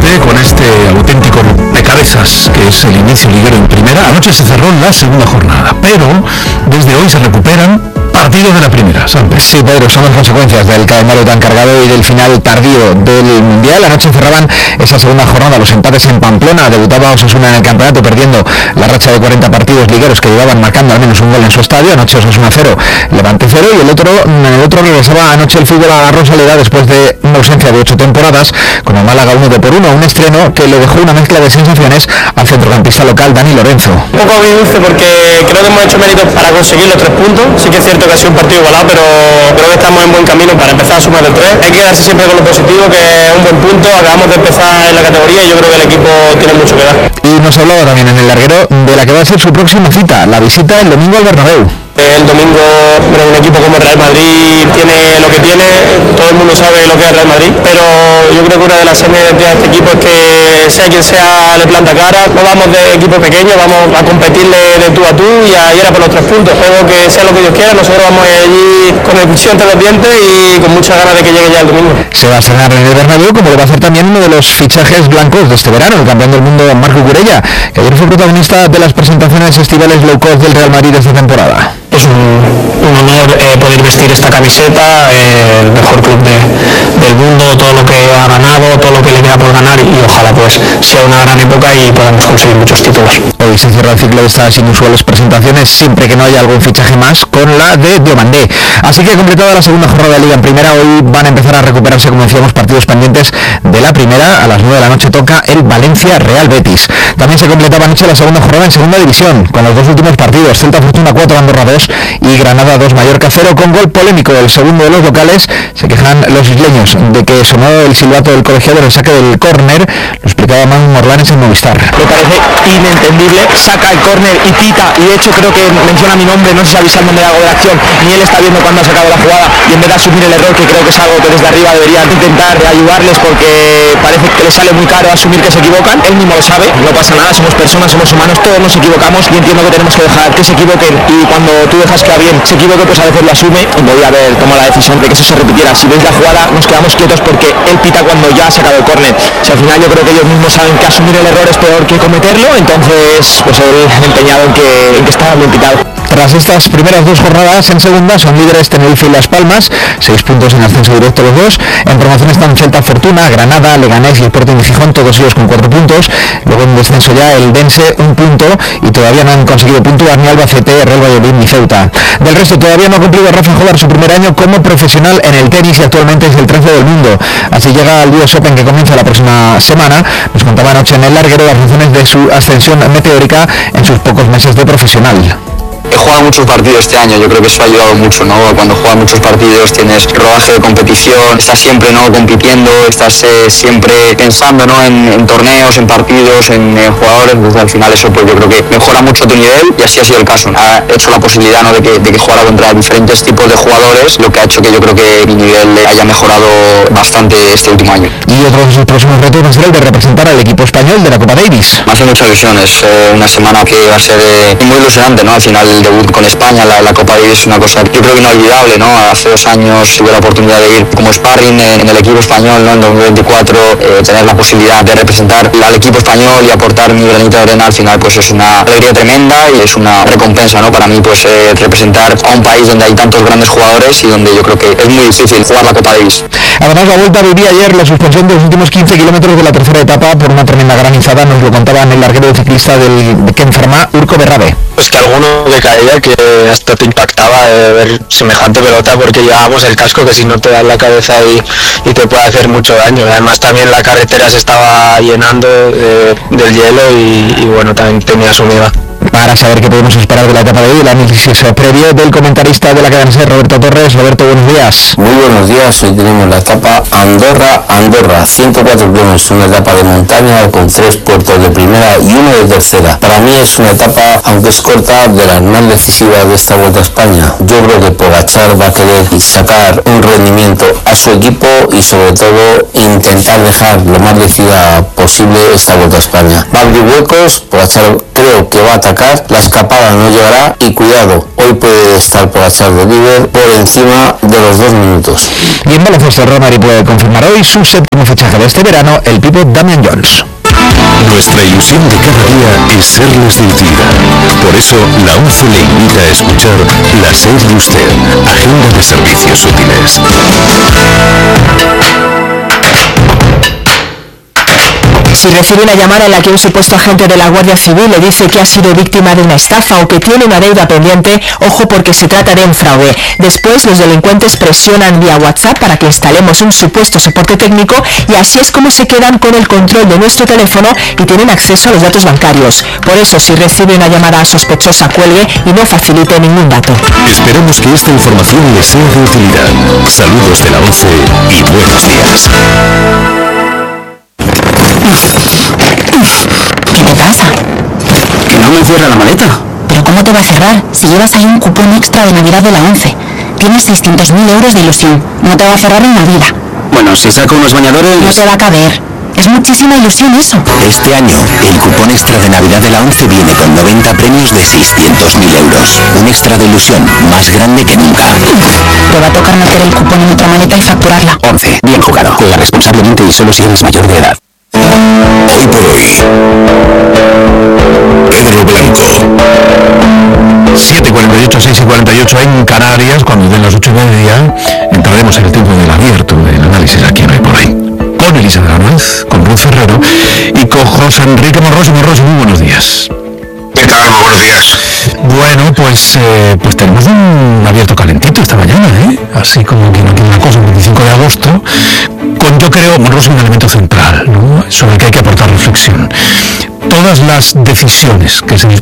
tarde con este auténtico rompecabezas que es el inicio liguero en primera. Anoche se cerró la segunda jornada, pero desde hoy se recuperan partidos de la primera. Santos. Sí, Pedro, son las consecuencias del calendario tan cargado y del final tardío del Mundial. Anoche cerraban esa segunda jornada los empates en Pamplona. Debutaba Osasuna en el campeonato perdiendo la racha de 40 partidos ligueros que llevaban marcando al menos un gol en su estadio. Anoche Osasuna 0, Levante 0, y en el otro regresaba anoche el fútbol a la Rosaleda después de una ausencia de 8 temporadas con el Málaga 1-1, un estreno que le dejó una mezcla de sensaciones al centrocampista local Dani Lorenzo. Un poco dulce porque creo que hemos hecho méritos para conseguir los 3 puntos. Sí que es cierto que ha sido un partido igualado, pero creo que estamos en buen camino para empezar a sumar el 3. Hay que quedarse siempre con lo positivo, que es un buen punto. Acabamos de empezar en la categoría y yo creo que el equipo tiene mucho que dar. Y nos hablaba también en el larguero de la que va a ser su próxima cita, la visita el domingo al Bernabéu. El domingo, un equipo como el Real Madrid tiene lo que tiene, todo el mundo sabe lo que es el Real Madrid, pero yo creo que una de las señas de este equipo es que sea quien sea le planta cara. No vamos de equipo pequeño, vamos a competirle de tú a tú y a ir a por los 3 puntos. Espero que sea lo que Dios quiera, nosotros vamos allí con el cuchillo entre los dientes y con muchas ganas de que llegue ya el domingo. Se va a estrenar en el Bernabéu, como lo va a hacer también uno de los fichajes blancos de este verano, el campeón del mundo Marco Curella, que ayer fue protagonista de las presentaciones estivales low cost del Real Madrid de esta temporada. Es un honor poder vestir esta camiseta, el mejor club del mundo, todo lo que ha ganado, todo lo que le queda por ganar, y ojalá pues sea una gran época y podamos conseguir muchos títulos. Hoy se cierra el ciclo de estas inusuales presentaciones, siempre que no haya algún fichaje más, con la de Diomandé. Así que completada la segunda jornada de Liga en primera, hoy van a empezar a recuperarse, como decíamos, partidos pendientes de la primera. A las 9 de la noche toca el Valencia Real Betis. También se completaba anoche la segunda jornada en segunda división, con los 2 últimos partidos: Celta Fortuna 4, Andorra 2 y Granada 2, Mallorca 0, con gol polémico del segundo de los locales. Se quejan los isleños de que sonó el silbato del colegiado en el saque del córner. Lo explicaba Manu Morlanes en Movistar. Me parece inentendible, saca el córner y pita, y de hecho creo que menciona mi nombre, no sé si avisándome de algo de la acción, ni él está viendo cuando ha sacado la jugada, y en vez de asumir el error, que creo que es algo que desde arriba deberían intentar ayudarles, porque parece que les sale muy caro asumir que se equivocan. Él mismo lo sabe, no pasa nada, somos personas, somos humanos, todos nos equivocamos, y entiendo que tenemos que dejar que se equivoquen, y cuando tú dejas que alguien se equivoque, pues a veces lo asume, y podía haber tomado la decisión de que eso se repitiera. Si veis la jugada, nos quedamos quietos porque él pita cuando ya ha sacado el córner. Si al final yo creo que ellos mismos saben que asumir el error es peor que cometerlo, entonces pues él empeñado en que estaba bien pitado. Tras estas primeras 2 jornadas en segunda, son líderes Tenerife y Las Palmas, 6 puntos en ascenso directo los dos. En promoción están Celta Fortuna, Granada, Leganés y Sporting de Gijón, todos ellos con 4 puntos. Luego en descenso ya el Dense 1 punto, y todavía no han conseguido puntuar ni Albacete, Real Valladolid ni Ceuta. Del resto todavía no ha cumplido Rafa Jovar su primer año como profesional en el tenis, y actualmente es el 13 del mundo. Así llega al US Open, que comienza la próxima semana. Nos contaba anoche en el larguero las razones de su ascensión meteórica en sus pocos meses de profesional. He jugado muchos partidos este año, yo creo que eso ha ayudado mucho, ¿no? Cuando juegas muchos partidos tienes rodaje de competición, estás siempre, ¿no?, compitiendo, estás siempre pensando, ¿no?, en torneos, en partidos, en jugadores. Entonces al final eso pues yo creo que mejora mucho tu nivel, y así ha sido el caso. Ha hecho la posibilidad, ¿no?, de que jugara contra diferentes tipos de jugadores, lo que ha hecho que yo creo que mi nivel haya mejorado bastante este último año. Y otro de sus próximos retos va a ser el de representar al equipo español de la Copa Davis. Me hace mucha ilusión, es una semana que va a ser muy ilusionante, ¿no? Al final el debut con España, la Copa Davis es una cosa yo creo que inolvidable, ¿no? Hace 2 años tuve la oportunidad de ir como sparring en el equipo español, ¿no?, en 2024, tener la posibilidad de representar al equipo español y aportar mi granito de arena, al final pues es una alegría tremenda y es una recompensa, ¿no?, para mí pues representar a un país donde hay tantos grandes jugadores y donde yo creo que es muy difícil jugar la Copa Davis. Además, la Vuelta vivía ayer la suspensión de los últimos 15 kilómetros de la tercera etapa por una tremenda granizada. Nos lo contaba en el larguero ciclista de Kenfermá, Urco Berrabe. Pues que alguno que caía, que hasta te impactaba ver semejante pelota, porque llevábamos el casco que si no te da en la cabeza y te puede hacer mucho daño. Además también la carretera se estaba llenando del hielo y bueno, también tenía su miga. Para saber qué podemos esperar de la etapa de hoy, el análisis previo del comentarista de la cadena SER, Roberto Torres. Roberto, buenos días. Muy buenos días. Hoy tenemos la etapa Andorra, 104 kilómetros, una etapa de montaña con 3 puertos de primera y 1 de tercera. Para mí es una etapa, aunque es corta, de las más decisivas de esta Vuelta a España. Yo creo que Pogačar va a querer sacar un rendimiento a su equipo y sobre todo intentar dejar lo más decidida posible posible esta Vuelta a España. Va a abrir huecos, Pogačar creo que va a atacar, la escapada no llegará y cuidado, hoy puede estar Pogačar de líder por encima de los 2 minutos. Y en baloncesto, el Real Madrid puede confirmar hoy su séptimo fichaje de este verano, el pívot Damian Jones. Nuestra ilusión de cada día es serles de utilidad. Por eso, la ONCE le invita a escuchar La SER de Usted, Agenda de Servicios Útiles. Si recibe una llamada en la que un supuesto agente de la Guardia Civil le dice que ha sido víctima de una estafa o que tiene una deuda pendiente, ojo porque se trata de un fraude. Después, los delincuentes presionan vía WhatsApp para que instalemos un supuesto soporte técnico y así es como se quedan con el control de nuestro teléfono y tienen acceso a los datos bancarios. Por eso, si recibe una llamada sospechosa, cuelgue y no facilite ningún dato. Esperamos que esta información les sea de utilidad. Saludos de la ONCE y buenos días. ¿Qué te pasa? Que no me cierra la maleta. ¿Pero cómo te va a cerrar? Si llevas ahí un cupón extra de Navidad de la ONCE. Tienes 600.000 euros de ilusión. No te va a cerrar en la vida. Bueno, si saco unos bañadores... No te va a caber. Es muchísima ilusión eso. Este año, el cupón extra de Navidad de la ONCE viene con 90 premios de 600.000 euros. Un extra de ilusión más grande que nunca. Te va a tocar meter el cupón en otra maleta y facturarla. 11. Bien jugado. Juega responsablemente y solo si eres mayor de edad. Hoy por hoy, Pedro Blanco. 7:48, 6:48 en Canarias. Cuando den las 8:30 entraremos en el tiempo del abierto, del análisis aquí en Hoy por Hoy. Con Elisa de la Nuez, con Ruth Ferrero y con José Enrique Morroso. Morroso, muy buenos días. ¿Qué tal? Muy buenos días. Bueno, pues tenemos un abierto calentito esta mañana, así como que no tiene una cosa, el 25 de agosto, con, yo creo, Morroso, un elemento central, ¿no?, sobre el que hay que aportar reflexión. Todas las decisiones que se